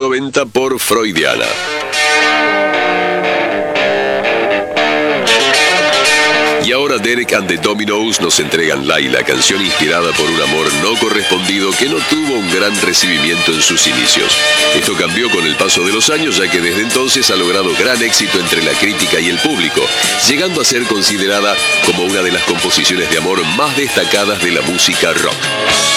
1990 por Freudiana. Y ahora Derek and the Dominos nos entregan Laila, canción inspirada por un amor no correspondido que no tuvo un gran recibimiento en sus inicios. Esto cambió con el paso de los años, ya que desde entonces ha logrado gran éxito entre la crítica y el público, llegando a ser considerada como una de las composiciones de amor más destacadas de la música rock.